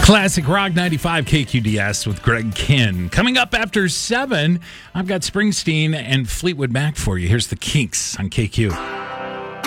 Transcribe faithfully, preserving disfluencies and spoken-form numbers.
Classic Rock ninety-five K Q D S with Greg Kinn. Coming up after seven, I've got Springsteen and Fleetwood Mac for you. Here's the Kinks on K Q.